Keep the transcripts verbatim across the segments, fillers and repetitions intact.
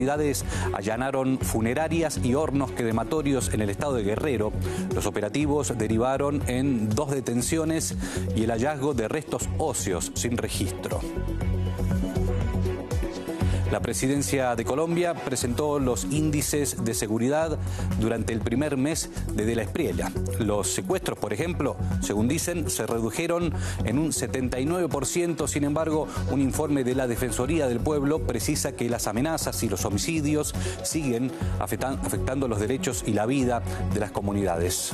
Autoridades allanaron funerarias y hornos crematorios en el estado de Guerrero. Los operativos derivaron en dos detenciones y el hallazgo de restos óseos sin registro. La presidencia de Colombia presentó los índices de seguridad durante el primer mes de De la Espriella. Los secuestros, por ejemplo, según dicen, se redujeron en un setenta y nueve por ciento. Sin embargo, un informe de la Defensoría del Pueblo precisa que las amenazas y los homicidios siguen afectando los derechos y la vida de las comunidades.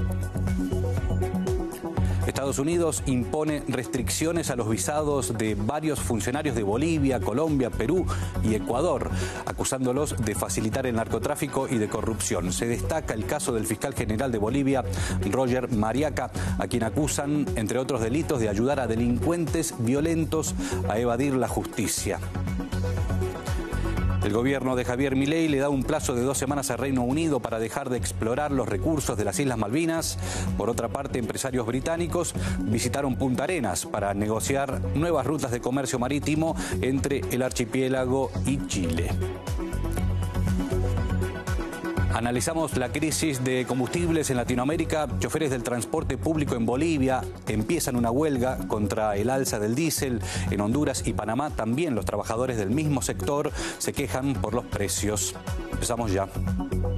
Estados Unidos impone restricciones a los visados de varios funcionarios de Bolivia, Colombia, Perú y Ecuador, acusándolos de facilitar el narcotráfico y de corrupción. Se destaca el caso del fiscal general de Bolivia, Roger Mariaca, a quien acusan, entre otros delitos, de ayudar a delincuentes violentos a evadir la justicia. El gobierno de Javier Milei le da un plazo de dos semanas al Reino Unido para dejar de explorar los recursos de las Islas Malvinas. Por otra parte, empresarios británicos visitaron Punta Arenas para negociar nuevas rutas de comercio marítimo entre el archipiélago y Chile. Analizamos la crisis de combustibles en Latinoamérica. Choferes del transporte público en Bolivia empiezan una huelga contra el alza del diésel. En Honduras y Panamá también los trabajadores del mismo sector se quejan por los precios. Empezamos ya.